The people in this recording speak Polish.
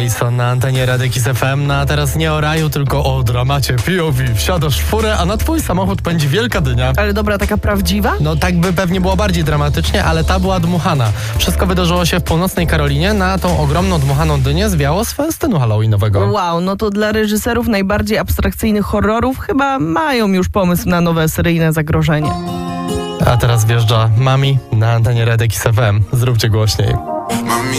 Mason na antenie Radia Kiss FM. No a teraz nie o raju, tylko o dramacie POV. Wsiadasz w furę, a na twój samochód pędzi wielka dynia. Ale dobra, taka prawdziwa? No tak by pewnie było bardziej dramatycznie, ale ta była dmuchana. Wszystko wydarzyło się w północnej Karolinie. Na tą ogromną dmuchaną dynię zwiało z festynu halloweenowego. Wow, no to dla reżyserów najbardziej abstrakcyjnych horrorów chyba mają już pomysł na nowe seryjne zagrożenie. A teraz wjeżdża Mami na antenie Radia Kiss FM. Zróbcie głośniej.